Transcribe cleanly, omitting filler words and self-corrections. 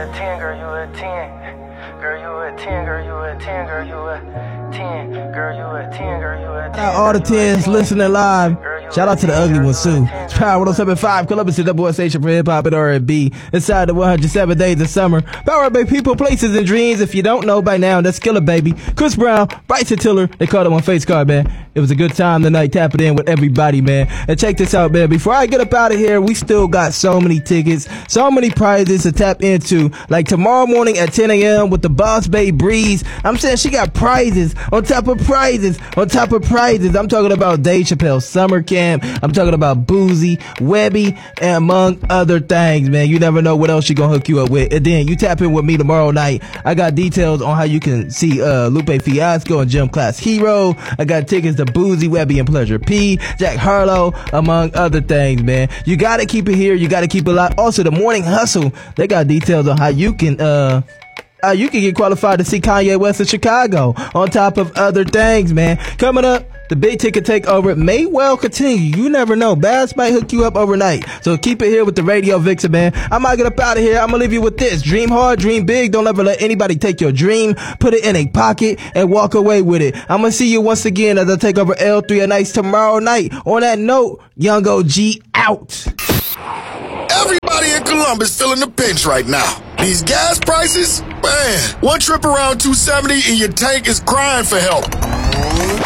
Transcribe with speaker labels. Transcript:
Speaker 1: a 10, girl, you a 10. Girl, you a 10, girl, you a 10, girl, you a 10. Girl, you a 10, girl, you a 10.
Speaker 2: Shout out all the 10s listening live. Shout out to the ugly ones too. It's Power 107.5, Columbus, the double station for hip hop and R&B. Inside the 107 days of summer. Powered by people, places, and dreams. If you don't know by now, that's Killer Baby. Chris Brown, Bryson Tiller. They called him on Face Card, man. It was a good time tonight, tapping in with everybody, man. And check this out, man. Before I get up out of here, we still got so many tickets, so many prizes to tap into. Like tomorrow morning at 10 a.m. with the Boss Bay Breeze. I'm saying she got prizes on top of prizes on top of prizes. I'm talking about Dave Chappelle Summer Camp. I'm talking about Boozy, Webby, and among other things, man. You never know what else she gonna hook you up with. And then you tap in with me tomorrow night. I got details on how you can see Lupe Fiasco and Gym Class Hero. I got tickets to Boozy, Webby, and Pleasure P, Jack Harlow, among other things, man. You gotta keep it here. You gotta keep it locked. Also, the Morning Hustle, they got details on how you can get qualified to see Kanye West in Chicago, on top of other things, man. Coming up, the big ticket takeover may well continue. You never know. Bass might hook you up overnight. So keep it here with the Radio Vixen, man. I might get up out of here. I'm going to leave you with this. Dream hard, dream big. Don't ever let anybody take your dream. Put it in a pocket and walk away with it. I'm going to see you once again as I take over L3 at nights tomorrow night. On that note, Young OG out.
Speaker 3: Everybody in Columbus feeling the pinch right now. These gas prices, man, one trip around 270 and your tank is crying for help.